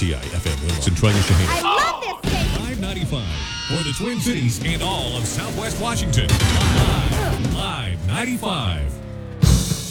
WRTI FM Wilson, Troy, Michigan. I love this station. 595 for the Twin Cities and all of Southwest Washington. Live 95.